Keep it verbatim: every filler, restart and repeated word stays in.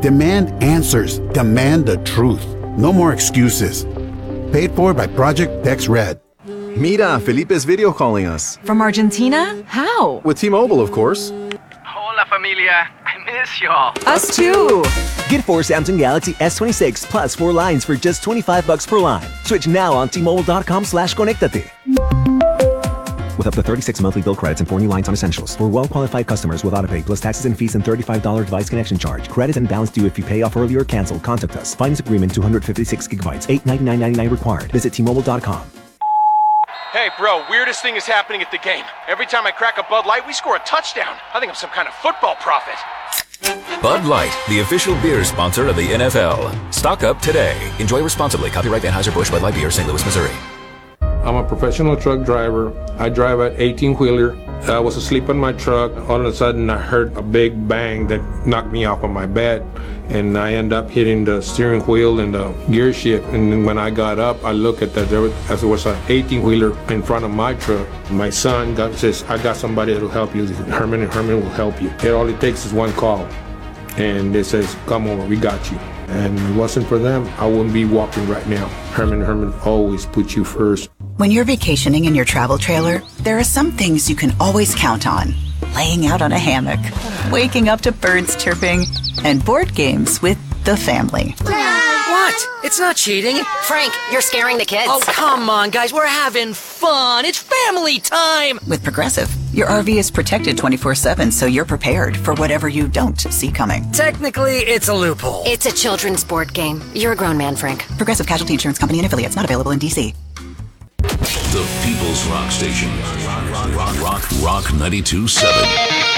Demand answers. Demand the truth. No more excuses. Paid for by Project Dex Red. Mira, Felipe's video calling us. From Argentina? How? With T-Mobile, of course. Hola, familia. I miss y'all. Us too. Get four Samsung Galaxy S twenty-six plus four lines for just twenty-five bucks per line. Switch now on T-Mobile.com slash Conectate. With up to thirty-six monthly bill credits and four new lines on essentials. For well-qualified customers with autopay plus taxes and fees and thirty-five dollars device connection charge. Credit and balance due if you pay off early or cancel. Contact us. Finance agreement two hundred fifty-six gigabytes. eight ninety-nine ninety-nine required. Visit T Mobile dot com. Hey, bro, weirdest thing is happening at the game. Every time I crack a Bud Light, we score a touchdown. I think I'm some kind of football prophet. Bud Light, the official beer sponsor of the N F L. Stock up today. Enjoy responsibly. Copyright Anheuser-Busch Bud Light Beer, Saint Louis, Missouri. I'm a professional truck driver. I drive an eighteen-wheeler. I was asleep in my truck. All of a sudden, I heard a big bang that knocked me off of my bed. And I end up hitting the steering wheel and the gear shift. And then when I got up, I look at that. There was, as there was an eighteen-wheeler in front of my truck. My son got, says, I got somebody that will help you. Herman and Herman will help you. And all it takes is one call. And it says, come over, we got you. And if it wasn't for them, I wouldn't be walking right now. Herman and Herman always put you first. When you're vacationing in your travel trailer, there are some things you can always count on. Laying out on a hammock, waking up to birds chirping, and board games with the family. What? It's not cheating. Frank, you're scaring the kids. Oh, come on, guys. We're having fun. It's family time. With Progressive, your R V is protected twenty-four seven, so you're prepared for whatever you don't see coming. Technically, it's a loophole. It's a children's board game. You're a grown man, Frank. Progressive Casualty Insurance Company and affiliates, not available in D C. The People's Rock Station. Rock, rock, rock, rock, rock ninety-two point seven.